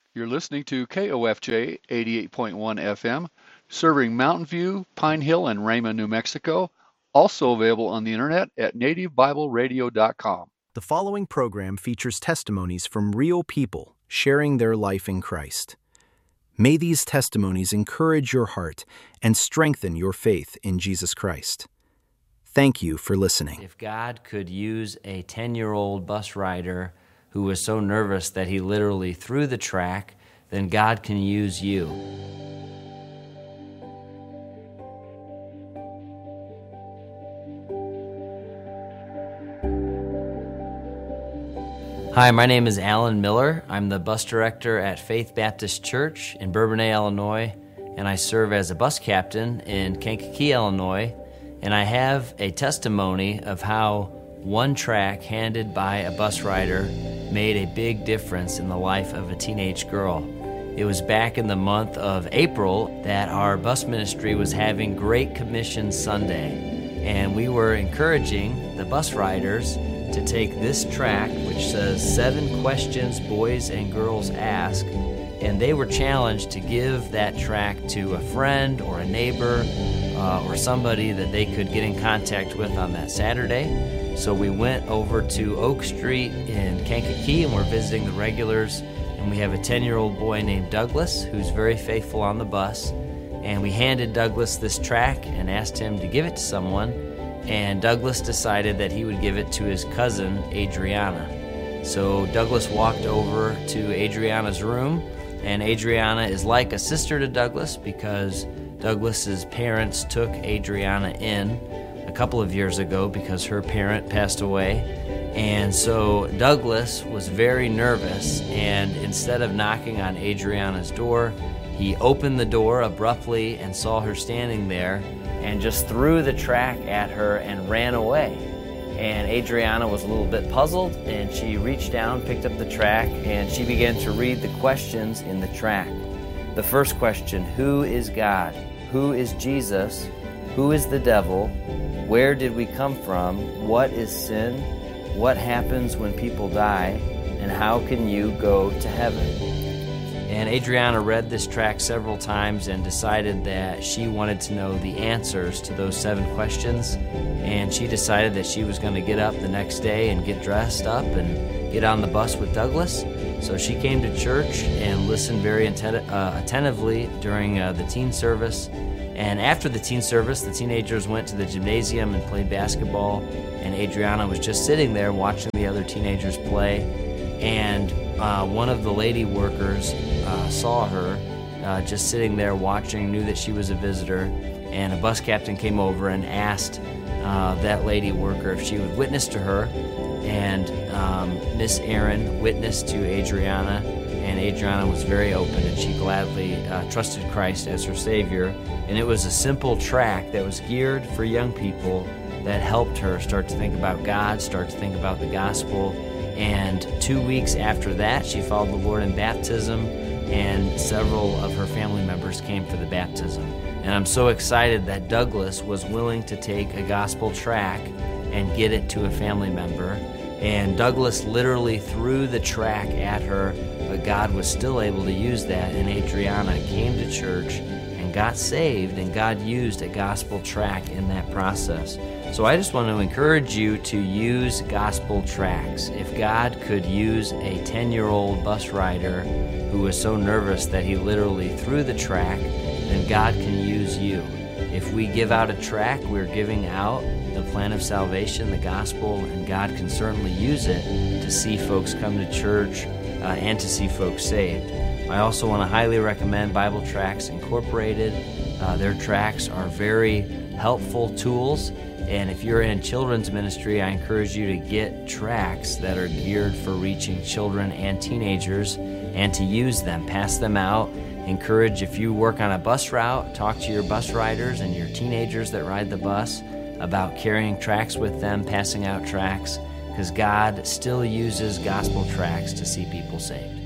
You're listening to KOFJ 88.1 FM, serving Mountain View, Pine Hill, and Rama, New Mexico. Also available on the internet at nativebibleradio.com. The following program features testimonies from real people sharing their life in Christ. May these testimonies encourage your heart and strengthen your faith in Jesus Christ. Thank you for listening. If God could use a 10-year-old bus rider who was so nervous that he literally threw the track, then God can use you. Hi, my name is Alan Miller. I'm the bus director at Faith Baptist Church in Bourbonnais, Illinois, and I serve as a bus captain in Kankakee, Illinois, and I have a testimony of how one track handed by a bus rider made a big difference in the life of a teenage girl. It was back in the month of April that our bus ministry was having Great Commission Sunday, and we were encouraging the bus riders to take this track, which says 7 questions boys and girls ask, and they were challenged to give that track to a friend or a neighbor or somebody that they could get in contact with on that Saturday. So we went over to Oak Street in Kankakee, and we're visiting the regulars, and we have a 10-year-old boy named Douglas who's very faithful on the bus, and we handed Douglas this track and asked him to give it to someone, and Douglas decided that he would give it to his cousin, Adriana. So Douglas walked over to Adriana's room, and Adriana is like a sister to Douglas because Douglas's parents took Adriana in a couple of years ago because her parent passed away. And so Douglas was very nervous, and instead of knocking on Adriana's door, he opened the door abruptly and saw her standing there and just threw the track at her and ran away. And Adriana was a little bit puzzled, and she reached down, picked up the track, and she began to read the questions in the track. The first question: who is God? Who is Jesus? Who is the devil? Where did we come from? What is sin? What happens when people die? And how can you go to heaven? And Adriana read this track several times and decided that she wanted to know the answers to those 7 questions. And she decided that she was going to get up the next day and get dressed up and get on the bus with Douglas. So she came to church and listened very attentively during the teen service. And after the teen service, the teenagers went to the gymnasium and played basketball, and Adriana was just sitting there watching the other teenagers play. And one of the lady workers saw her just sitting there watching, knew that she was a visitor, and a bus captain came over and asked that lady worker if she would witness to her. And Miss Aaron witnessed to Adriana, and Adriana was very open, and she gladly trusted Christ as her Savior. And it was a simple track that was geared for young people that helped her start to think about God, start to think about the gospel. And 2 weeks after that, she followed the Lord in baptism, and several of her family members came for the baptism. And I'm so excited that Douglas was willing to take a gospel track and get it to a family member. And Douglas literally threw the track at her, but God was still able to use that, and Adriana came to church and got saved, and God used a gospel track in that process. So I just want to encourage you to use gospel tracks. If God could use a 10-year-old bus rider who was so nervous that he literally threw the track, then God can use you. If we give out a track, we're giving out the plan of salvation, the gospel, and God can certainly use it to see folks come to church and to see folks saved. I also want to highly recommend Bible Tracts Incorporated. Their tracts are very helpful tools, and if you're in children's ministry, I encourage you to get tracts that are geared for reaching children and teenagers and to use them, pass them out. Encourage, if you work on a bus route, talk to your bus riders and your teenagers that ride the bus about carrying tracts with them, passing out tracts, because God still uses gospel tracts to see people saved.